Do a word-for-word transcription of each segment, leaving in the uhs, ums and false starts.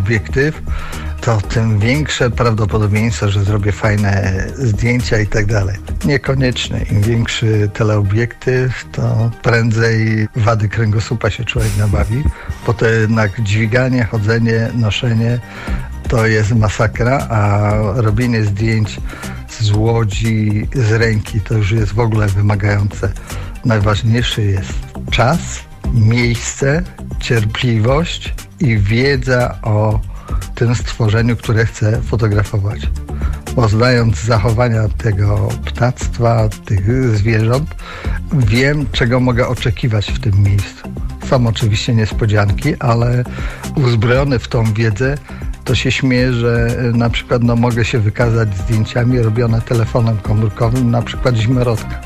teleobiektyw, to tym większe prawdopodobieństwo, że zrobię fajne zdjęcia i tak dalej. Niekoniecznie. Im większy teleobiektyw, to prędzej wady kręgosłupa się człowiek nabawi, bo to jednak dźwiganie, chodzenie, noszenie to jest masakra, a robienie zdjęć z łodzi, z ręki to już jest w ogóle wymagające. Najważniejszy jest czas, miejsce, cierpliwość i wiedza o tym stworzeniu, które chcę fotografować. Bo znając zachowania tego ptactwa, tych zwierząt, wiem, czego mogę oczekiwać w tym miejscu. Są oczywiście niespodzianki, ale uzbrojony w tą wiedzę, to się śmieję, że na przykład no, mogę się wykazać zdjęciami robione telefonem komórkowym, na przykład zimnorodka,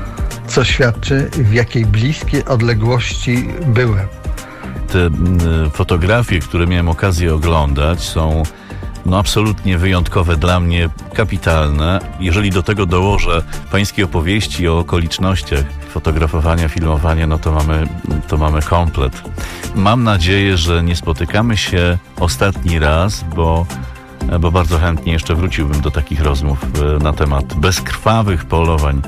co świadczy, w jakiej bliskiej odległości byłem. Te y, fotografie, które miałem okazję oglądać, są no, absolutnie wyjątkowe, dla mnie kapitalne. Jeżeli do tego dołożę pańskie opowieści o okolicznościach fotografowania, filmowania, no to mamy, to mamy komplet. Mam nadzieję, że nie spotykamy się ostatni raz, bo, bo bardzo chętnie jeszcze wróciłbym do takich rozmów na temat bezkrwawych polowań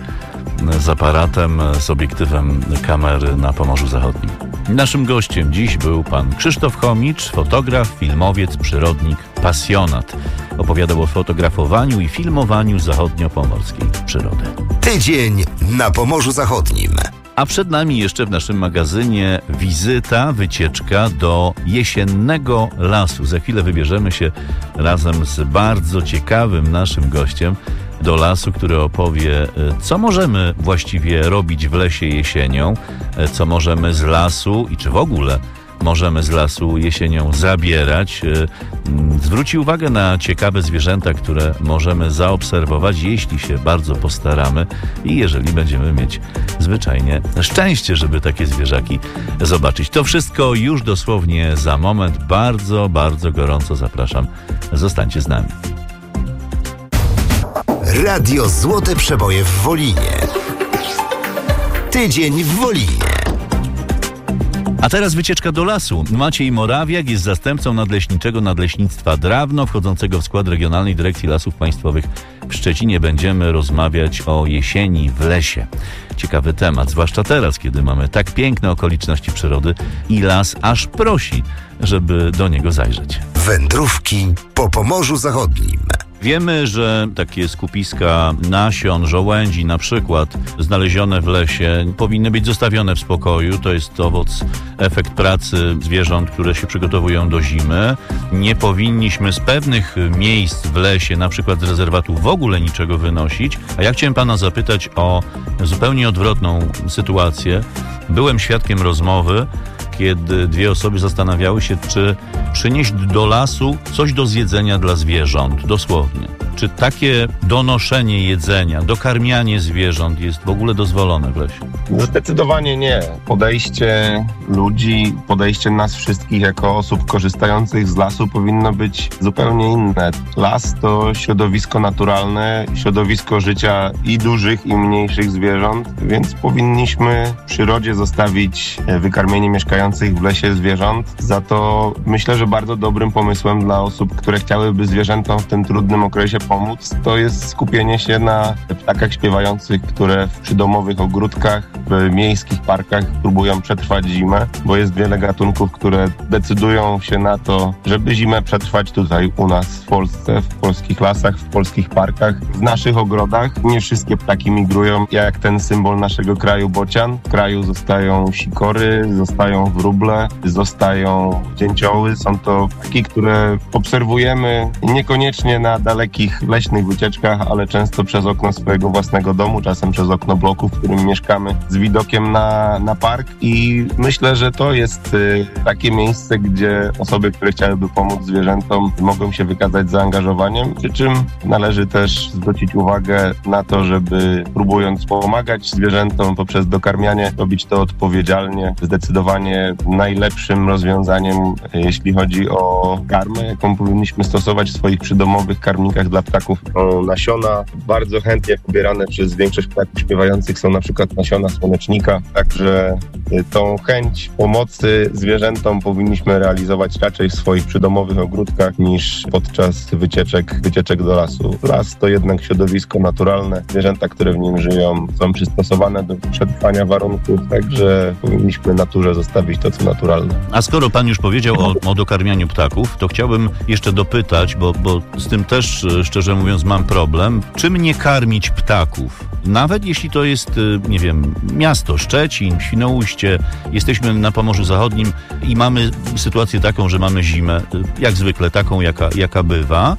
z aparatem, z obiektywem kamery na Pomorzu Zachodnim. Naszym gościem dziś był pan Krzysztof Chomicz, fotograf, filmowiec, przyrodnik, pasjonat. Opowiadał o fotografowaniu i filmowaniu zachodniopomorskiej przyrody. Tydzień na Pomorzu Zachodnim. A przed nami jeszcze w naszym magazynie wizyta, wycieczka do jesiennego lasu. Za chwilę wybierzemy się razem z bardzo ciekawym naszym gościem do lasu, który opowie, co możemy właściwie robić w lesie jesienią, co możemy z lasu i czy w ogóle możemy z lasu jesienią zabierać. Zwróci uwagę na ciekawe zwierzęta, które możemy zaobserwować, jeśli się bardzo postaramy i jeżeli będziemy mieć zwyczajnie szczęście, żeby takie zwierzaki zobaczyć. To wszystko już dosłownie za moment. Bardzo, bardzo gorąco zapraszam. Zostańcie z nami. Radio Złote Przeboje w Wolinie. Tydzień w Wolinie. A teraz wycieczka do lasu. Maciej Morawiak jest zastępcą nadleśniczego Nadleśnictwa Drawno, wchodzącego w skład Regionalnej Dyrekcji Lasów Państwowych w Szczecinie. Będziemy rozmawiać o jesieni w lesie. Ciekawy temat, zwłaszcza teraz, kiedy mamy tak piękne okoliczności przyrody i las aż prosi, żeby do niego zajrzeć. Wędrówki po Pomorzu Zachodnim. Wiemy, że takie skupiska nasion, żołędzi na przykład znalezione w lesie powinny być zostawione w spokoju. To jest owoc, efekt pracy zwierząt, które się przygotowują do zimy. Nie powinniśmy z pewnych miejsc w lesie, na przykład z rezerwatów, w ogóle niczego wynosić. A ja chciałem pana zapytać o zupełnie odwrotną sytuację. Byłem świadkiem rozmowy, kiedy dwie osoby zastanawiały się, czy przynieść do lasu coś do zjedzenia dla zwierząt, dosłownie. Czy takie donoszenie jedzenia, dokarmianie zwierząt jest w ogóle dozwolone w lesie? Zdecydowanie nie. Podejście ludzi, podejście nas wszystkich jako osób korzystających z lasu powinno być zupełnie inne. Las to środowisko naturalne, środowisko życia i dużych, i mniejszych zwierząt, więc powinniśmy w przyrodzie zostawić wykarmienie mieszkających w lesie zwierząt. Za to myślę, że bardzo dobrym pomysłem dla osób, które chciałyby zwierzętom w tym trudnym okresie pomóc, to jest skupienie się na ptakach śpiewających, które w przydomowych ogródkach, w miejskich parkach próbują przetrwać zimę, bo jest wiele gatunków, które decydują się na to, żeby zimę przetrwać tutaj u nas w Polsce, w polskich lasach, w polskich parkach, w naszych ogrodach. Nie wszystkie ptaki migrują, jak ten symbol naszego kraju bocian. W kraju zostają sikory, zostają wróble, zostają dzięcioły. Są to ptaki, które obserwujemy niekoniecznie na dalekich leśnych wycieczkach, ale często przez okno swojego własnego domu, czasem przez okno bloku, w którym mieszkamy, z widokiem na, na park i myślę, że to jest y, takie miejsce, gdzie osoby, które chciałyby pomóc zwierzętom, mogą się wykazać zaangażowaniem, przy czym należy też zwrócić uwagę na to, żeby próbując pomagać zwierzętom poprzez dokarmianie, robić to odpowiedzialnie, zdecydowanie mnie najlepszym rozwiązaniem, jeśli chodzi o karmę, jaką powinniśmy stosować w swoich przydomowych karmnikach dla ptaków. O, nasiona bardzo chętnie pobierane przez większość ptaków śpiewających są na przykład nasiona słonecznika, także tą chęć pomocy zwierzętom powinniśmy realizować raczej w swoich przydomowych ogródkach niż podczas wycieczek, wycieczek do lasu. Las to jednak środowisko naturalne. Zwierzęta, które w nim żyją, są przystosowane do przetrwania warunków, także powinniśmy naturze zostawić to, co naturalne. A skoro pan już powiedział o, o dokarmianiu ptaków, to chciałbym jeszcze dopytać, bo, bo z tym też, szczerze mówiąc, mam problem. Czym nie karmić ptaków? Nawet jeśli to jest, nie wiem, miasto Szczecin, Świnoujście, jesteśmy na Pomorzu Zachodnim i mamy sytuację taką, że mamy zimę, jak zwykle taką, jaka, jaka bywa,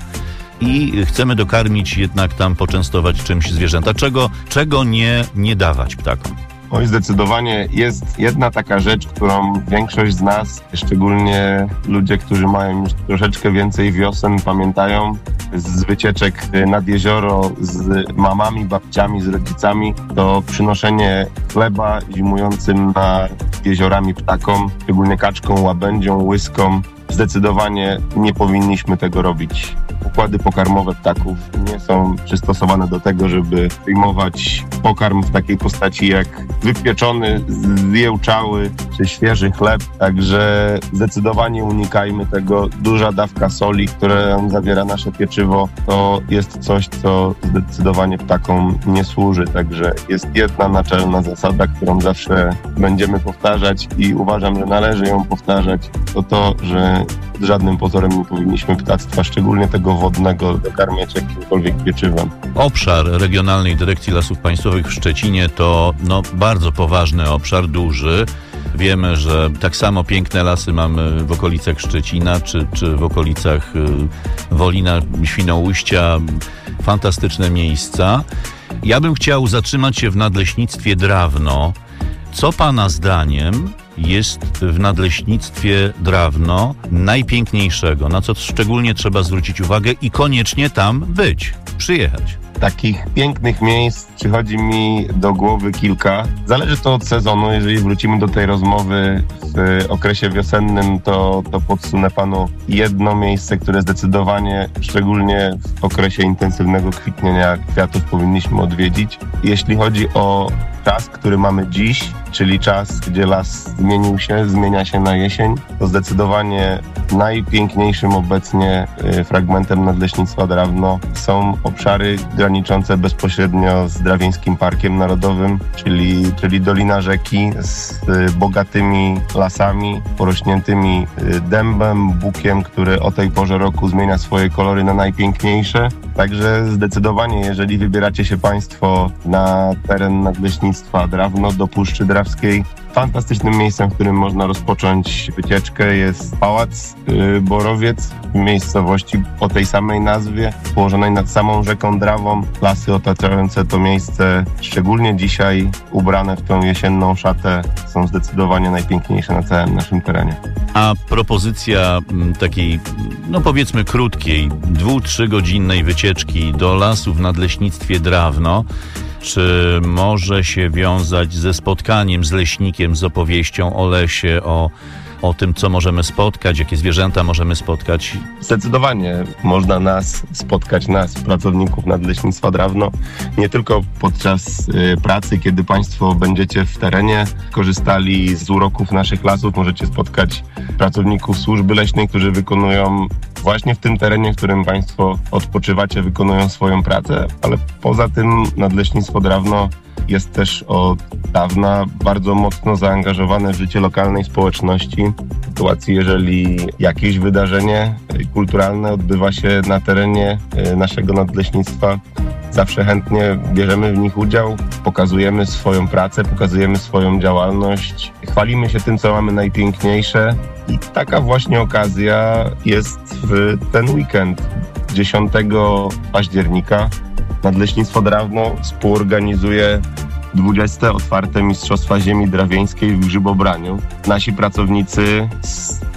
i chcemy dokarmić, jednak tam poczęstować czymś zwierzęta. Czego, czego nie, nie dawać ptakom? Oj, zdecydowanie jest jedna taka rzecz, którą większość z nas, szczególnie ludzie, którzy mają już troszeczkę więcej wiosen, pamiętają z wycieczek nad jezioro z mamami, babciami, z rodzicami, to przynoszenie chleba zimującym nad jeziorami ptakom, szczególnie kaczką, łabędzią, łyską. Zdecydowanie nie powinniśmy tego robić. Układy pokarmowe ptaków nie są przystosowane do tego, żeby przyjmować pokarm w takiej postaci jak wypieczony, zjełczały czy świeży chleb. Także zdecydowanie unikajmy tego. Duża dawka soli, która zawiera nasze pieczywo, to jest coś, co zdecydowanie ptakom nie służy. Także jest jedna naczelna zasada, którą zawsze będziemy powtarzać i uważam, że należy ją powtarzać. To to, że żadnym pozorem nie powinniśmy ptactwa, szczególnie tego wodnego, dokarmiać jakimkolwiek pieczywem. Obszar Regionalnej Dyrekcji Lasów Państwowych w Szczecinie to no, bardzo poważny obszar, duży. Wiemy, że tak samo piękne lasy mamy w okolicach Szczecina, czy, czy w okolicach Wolina, Świnoujścia. Fantastyczne miejsca. Ja bym chciał zatrzymać się w Nadleśnictwie Drawno. Co Pana zdaniem jest w Nadleśnictwie Drawno najpiękniejszego, na co szczególnie trzeba zwrócić uwagę i koniecznie tam być, przyjechać? Takich pięknych miejsc przychodzi mi do głowy kilka. Zależy to od sezonu. Jeżeli wrócimy do tej rozmowy w okresie wiosennym, to, to podsunę panu jedno miejsce, które zdecydowanie, szczególnie w okresie intensywnego kwitnienia kwiatów, powinniśmy odwiedzić. Jeśli chodzi o czas, który mamy dziś, czyli czas, gdzie las zmienił się, zmienia się na jesień, to zdecydowanie najpiękniejszym obecnie fragmentem Nadleśnictwa Drawno są obszary graniczące bezpośrednio z Drawieńskim Parkiem Narodowym, czyli, czyli Dolina Rzeki z bogatymi lasami, porośniętymi dębem, bukiem, który o tej porze roku zmienia swoje kolory na najpiękniejsze. Także zdecydowanie, jeżeli wybieracie się Państwo na teren Nadleśnictwa Drawno do Puszczy Drawskiej, fantastycznym miejscem, w którym można rozpocząć wycieczkę, jest Pałac Borowiec w miejscowości o tej samej nazwie, położonej nad samą rzeką Drawą. Lasy otaczające to miejsce, szczególnie dzisiaj ubrane w tą jesienną szatę, są zdecydowanie najpiękniejsze na całym naszym terenie. A propozycja takiej, no powiedzmy krótkiej, dwu-, trzygodzinnej wycieczki do lasu w Nadleśnictwie Drawno, czy może się wiązać ze spotkaniem z leśnikiem, z opowieścią o lesie, o, o tym, co możemy spotkać, jakie zwierzęta możemy spotkać? Zdecydowanie można nas spotkać, nas, pracowników Nadleśnictwa Drawno, nie tylko podczas y, pracy, kiedy Państwo będziecie w terenie, korzystali z uroków naszych lasów, możecie spotkać pracowników służby leśnej, którzy wykonują właśnie w tym terenie, w którym Państwo odpoczywacie, wykonują swoją pracę, ale poza tym Nadleśnictwo Drawno jest też od dawna bardzo mocno zaangażowane w życie lokalnej społeczności. W sytuacji, jeżeli jakieś wydarzenie kulturalne odbywa się na terenie naszego nadleśnictwa, zawsze chętnie bierzemy w nich udział, pokazujemy swoją pracę, pokazujemy swoją działalność, chwalimy się tym, co mamy najpiękniejsze i taka właśnie okazja jest w ten weekend. dziesiątego października Nadleśnictwo Drawno współorganizuje dwudzieste otwarte Mistrzostwa Ziemi Drawieńskiej w grzybobraniu. Nasi pracownicy z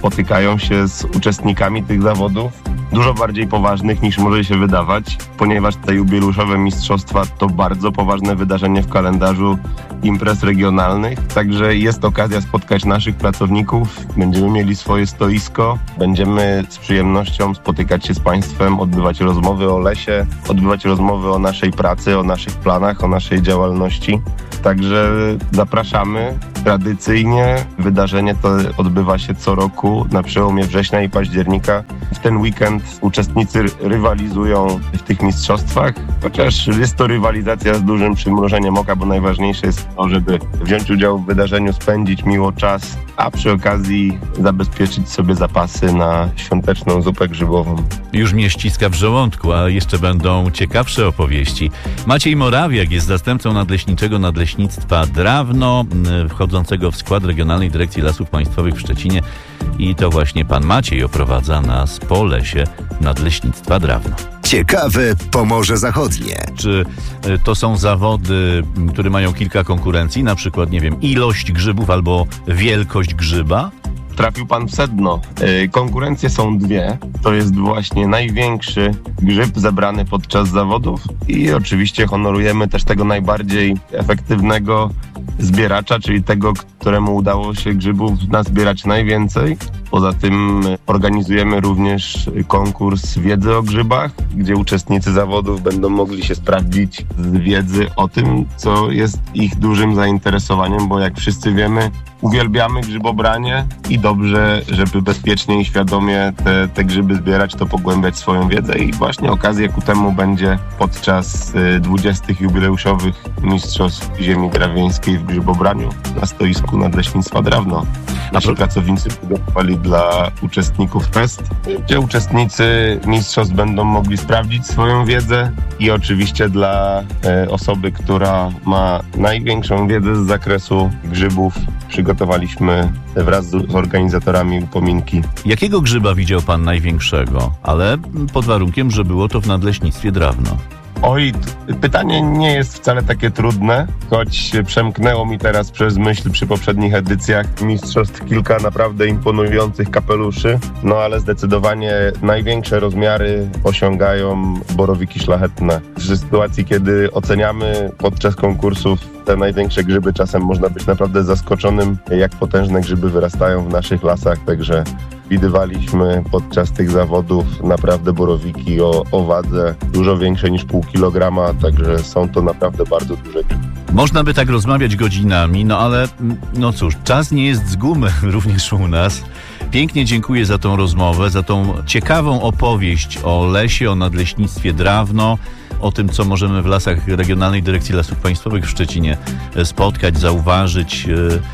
spotykają się z uczestnikami tych zawodów, dużo bardziej poważnych niż może się wydawać, ponieważ te jubileuszowe mistrzostwa to bardzo poważne wydarzenie w kalendarzu imprez regionalnych, także jest okazja spotkać naszych pracowników, będziemy mieli swoje stoisko, będziemy z przyjemnością spotykać się z Państwem, odbywać rozmowy o lesie, odbywać rozmowy o naszej pracy, o naszych planach, o naszej działalności. Także zapraszamy. Tradycyjnie wydarzenie to odbywa się co roku na przełomie września i października. W ten weekend uczestnicy rywalizują w tych mistrzostwach, chociaż jest to rywalizacja z dużym przymrużeniem oka, bo najważniejsze jest to, żeby wziąć udział w wydarzeniu, spędzić miło czas, a przy okazji zabezpieczyć sobie zapasy na świąteczną zupę grzybową. Już mnie ściska w żołądku, a jeszcze będą ciekawsze opowieści. Maciej Morawiak jest zastępcą nadleśniczego Nadleśnictwa Drawno, wchodzącego w skład Regionalnej Dyrekcji Lasów Państwowych w Szczecinie. I to właśnie pan Maciej oprowadza nas po lesie Nadleśnictwa Drawno. Ciekawe Pomorze Zachodnie. Czy to są zawody, które mają kilka konkurencji, na przykład, nie wiem, ilość grzybów albo wielkość grzyba? Trafił pan w sedno. Yy, konkurencje są dwie. To jest właśnie największy grzyb zebrany podczas zawodów i oczywiście honorujemy też tego najbardziej efektywnego zbieracza, czyli tego, któremu udało się grzybów nazbierać najwięcej. Poza tym organizujemy również konkurs wiedzy o grzybach, gdzie uczestnicy zawodów będą mogli się sprawdzić z wiedzy o tym, co jest ich dużym zainteresowaniem, bo jak wszyscy wiemy, uwielbiamy grzybobranie i dobrze, żeby bezpiecznie i świadomie te, te grzyby zbierać, to pogłębiać swoją wiedzę i właśnie okazja ku temu będzie podczas dwudziestych jubileuszowych Mistrzostw Ziemi Drawieńskiej w grzybobraniu na stoisku Nadleśnictwa Drawno. Nasi pracownicy przygotowali dla uczestników test, gdzie uczestnicy mistrzostw będą mogli sprawdzić swoją wiedzę i oczywiście dla e, osoby, która ma największą wiedzę z zakresu grzybów, przygotowaliśmy wraz z organizatorami upominki. Jakiego grzyba widział pan największego? Ale pod warunkiem, że było to w Nadleśnictwie Drawno. Oj, pytanie nie jest wcale takie trudne, choć przemknęło mi teraz przez myśl przy poprzednich edycjach mistrzostw kilka naprawdę imponujących kapeluszy, no ale zdecydowanie największe rozmiary osiągają borowiki szlachetne. W sytuacji, kiedy oceniamy podczas konkursów te największe grzyby, czasem można być naprawdę zaskoczonym, jak potężne grzyby wyrastają w naszych lasach, także widywaliśmy podczas tych zawodów naprawdę borowiki o, o wadze dużo większej niż pół kilograma, także są to naprawdę bardzo duże grzyby. Można by tak rozmawiać godzinami, no ale no cóż, czas nie jest z gumy również u nas. Pięknie dziękuję za tą rozmowę, za tą ciekawą opowieść o lesie, o Nadleśnictwie Drawno, o tym, co możemy w lasach Regionalnej Dyrekcji Lasów Państwowych w Szczecinie spotkać, zauważyć.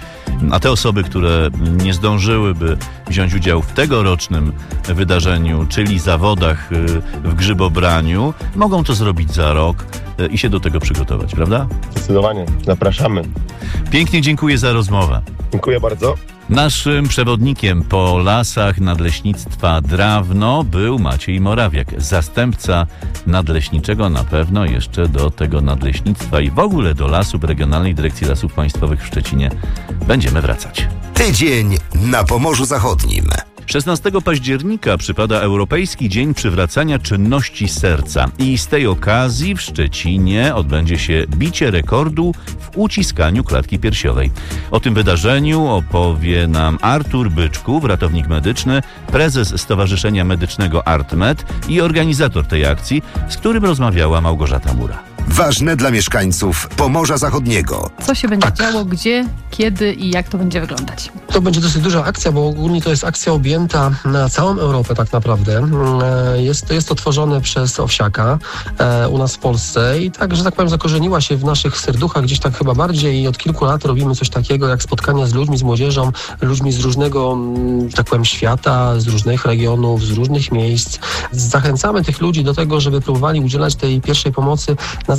A te osoby, które nie zdążyłyby wziąć udziału w tegorocznym wydarzeniu, czyli zawodach w grzybobraniu, mogą to zrobić za rok i się do tego przygotować, prawda? Zdecydowanie. Zapraszamy. Pięknie dziękuję za rozmowę. Dziękuję bardzo. Naszym przewodnikiem po lasach Nadleśnictwa Drawno był Maciej Morawiak, zastępca nadleśniczego, na pewno jeszcze do tego nadleśnictwa i w ogóle do lasów Regionalnej Dyrekcji Lasów Państwowych w Szczecinie będziemy wracać. Tydzień na Pomorzu Zachodnim. szesnastego października przypada Europejski Dzień Przywracania Czynności Serca i z tej okazji w Szczecinie odbędzie się bicie rekordu w uciskaniu klatki piersiowej. O tym wydarzeniu opowie nam Artur Byczków, ratownik medyczny, prezes Stowarzyszenia Medycznego ArtMed i organizator tej akcji, z którym rozmawiała Małgorzata Mura. Ważne dla mieszkańców Pomorza Zachodniego. Co się będzie Tak. działo, gdzie, kiedy i jak to będzie wyglądać? To będzie dosyć duża akcja, bo ogólnie to jest akcja objęta na całą Europę tak naprawdę. Jest, jest to tworzone przez Owsiaka e, u nas w Polsce i tak, że tak powiem, zakorzeniła się w naszych serduchach gdzieś tak chyba bardziej i od kilku lat robimy coś takiego jak spotkania z ludźmi, z młodzieżą, ludźmi z różnego, że tak powiem, świata, z różnych regionów, z różnych miejsc. Zachęcamy tych ludzi do tego, żeby próbowali udzielać tej pierwszej pomocy na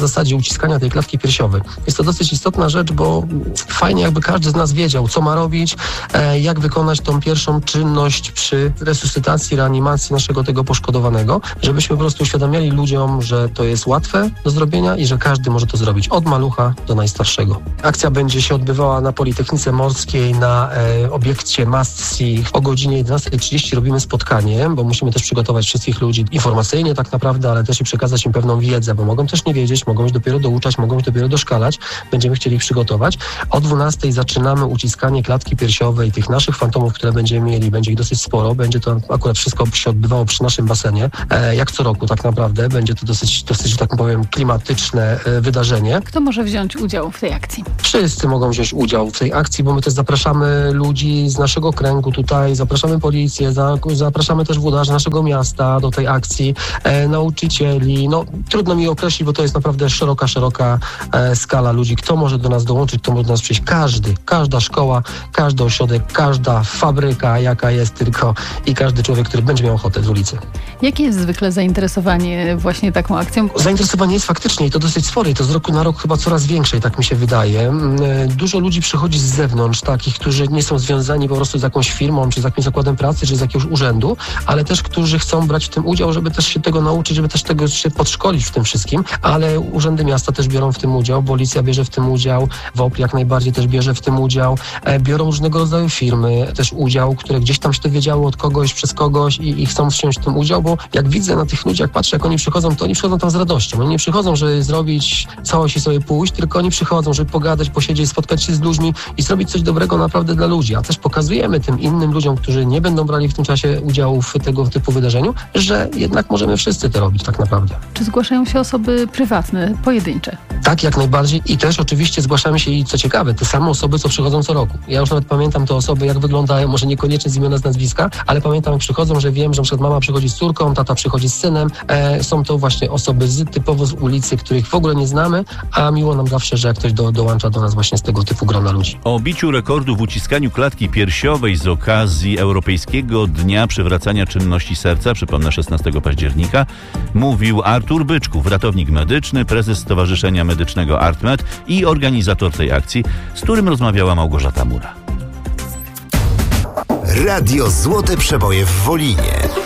zasadzie uciskania tej klatki piersiowej. Jest to dosyć istotna rzecz, bo fajnie jakby każdy z nas wiedział, co ma robić, e, jak wykonać tą pierwszą czynność przy resuscytacji, reanimacji naszego tego poszkodowanego, żebyśmy po prostu uświadamiali ludziom, że to jest łatwe do zrobienia i że każdy może to zrobić, od malucha do najstarszego. Akcja będzie się odbywała na Politechnice Morskiej na e, obiekcie Must See. O godzinie jedenastej trzydzieści robimy spotkanie, bo musimy też przygotować wszystkich ludzi informacyjnie tak naprawdę, ale też i przekazać im pewną wiedzę, bo mogą też nie wiedzieć, mogą się dopiero douczać, mogą się dopiero doszkalać. Będziemy chcieli ich przygotować. O dwunastej zaczynamy uciskanie klatki piersiowej tych naszych fantomów, które będziemy mieli. Będzie ich dosyć sporo. Będzie to akurat wszystko się odbywało przy naszym basenie. E, jak co roku tak naprawdę. Będzie to dosyć, dosyć, że tak powiem, klimatyczne e, wydarzenie. Kto może wziąć udział w tej akcji? Wszyscy mogą wziąć udział w tej akcji, bo my też zapraszamy ludzi z naszego kręgu tutaj, zapraszamy policję, za, zapraszamy też włodarzy naszego miasta do tej akcji, e, nauczycieli. No trudno mi określić, bo to jest naprawdę szeroka, szeroka e, skala ludzi. Kto może do nas dołączyć, kto może do nas przyjść? Każdy, każda szkoła, każdy ośrodek, każda fabryka, jaka jest tylko i każdy człowiek, który będzie miał ochotę z ulicy. Jakie jest zwykle zainteresowanie właśnie taką akcją? Zainteresowanie jest faktycznie i to dosyć spore i to z roku na rok chyba coraz większe, tak mi się wydaje. Dużo ludzi przychodzi z zewnątrz, takich, którzy nie są związani po prostu z jakąś firmą, czy z jakimś zakładem pracy, czy z jakiegoś urzędu, ale też, którzy chcą brać w tym udział, żeby też się tego nauczyć, żeby też tego się podszkolić w tym wszystkim, ale urzędy miasta też biorą w tym udział, policja bierze w tym udział, W O P jak najbardziej też bierze w tym udział, biorą różnego rodzaju firmy też udział, które gdzieś tam się dowiedziały od kogoś, przez kogoś i, i chcą wziąć w tym udział, bo jak widzę na tych ludziach, patrzę jak oni przychodzą, to oni przychodzą tam z radością. Oni nie przychodzą, żeby zrobić coś i sobie pójść, tylko oni przychodzą, żeby pogadać, posiedzieć, spotkać się z ludźmi i zrobić coś dobrego naprawdę dla ludzi. A też pokazujemy tym innym ludziom, którzy nie będą brali w tym czasie udziału w tego typu wydarzeniu, że jednak możemy wszyscy to robić tak naprawdę. Czy zgłaszają się osoby prywatne, pojedyncze? Tak, jak najbardziej i też oczywiście zgłaszamy się i co ciekawe, te same osoby, co przychodzą co roku. Ja już nawet pamiętam te osoby, jak wyglądają, może niekoniecznie z imiona, z nazwiska, ale pamiętam, jak przychodzą, że wiem, że na przykład mama przychodzi z córką, tata przychodzi z synem. E, są to właśnie osoby z, typowo z ulicy, których w ogóle nie znamy, a miło nam zawsze, że jak ktoś do, dołącza do nas właśnie z tego typu grona ludzi. O biciu rekordu w uciskaniu klatki piersiowej z okazji Europejskiego Dnia Przywracania Czynności Serca, przypomnę szesnastego października, mówił Artur Byczków, ratownik medyczny, prezes Stowarzyszenia Medycznego ArtMed i organizator tej akcji, z którym rozmawiała Małgorzata Mura. Radio Złote Przeboje w Wolinie.